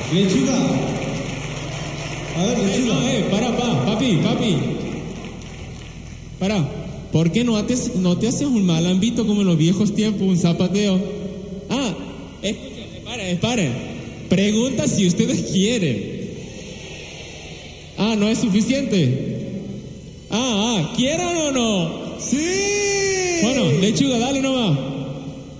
Lechuga. A ver, lechuga. Papi. Para. ¿Por qué no te haces un malambito como en los viejos tiempos, un zapateo? Esparen. Pregunta si ustedes quieren. No es suficiente. ¿Quieren o no? ¡Sí! Bueno, lechuga, dale nomás.